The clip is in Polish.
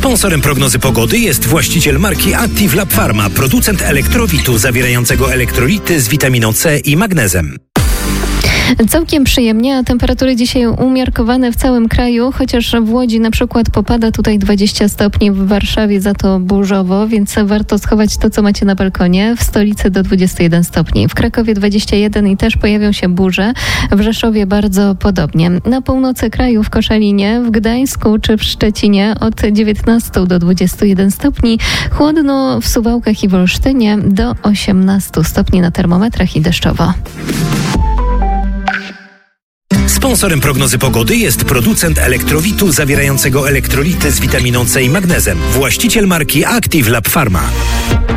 Sponsorem prognozy pogody jest właściciel marki Active Lab Pharma, producent elektrowitu zawierającego elektrolity z witaminą C i magnezem. Całkiem przyjemnie, a temperatury dzisiaj umiarkowane w całym kraju, chociaż w Łodzi na przykład popada tutaj 20 stopni, w Warszawie za to burzowo, więc warto schować to, co macie na balkonie. W stolicy do 21 stopni, w Krakowie 21 i też pojawią się burze, w Rzeszowie bardzo podobnie. Na północy kraju w Koszalinie, w Gdańsku czy w Szczecinie od 19 do 21 stopni, chłodno w Suwałkach i w Olsztynie do 18 stopni na termometrach i deszczowo. Sponsorem prognozy pogody jest producent elektrowitu zawierającego elektrolity z witaminą C i magnezem. Właściciel marki Active Lab Pharma.